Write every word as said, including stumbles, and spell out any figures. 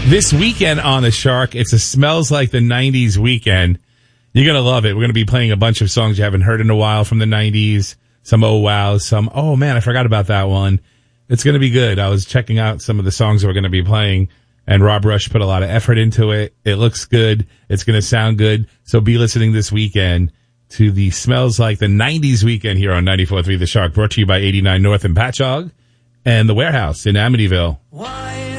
This weekend on The Shark, it's a Smells Like the nineties weekend. You're going to love it. We're going to be playing a bunch of songs you haven't heard in a while from the nineties. Some oh wows, some, oh man, I forgot about that one. It's going to be good. I was checking out some of the songs we're going to be playing, and Rob Rush put a lot of effort into it. It looks good. It's going to sound good. So be listening this weekend to the Smells Like the nineties weekend here on ninety-four point three The Shark, brought to you by eighty-nine North in Patchogue and The Warehouse in Amityville. Why?